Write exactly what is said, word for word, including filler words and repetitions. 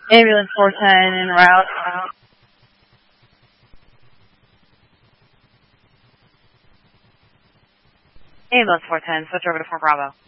Ambulance four ten en route. Ambulance four ten, switch over to four Bravo.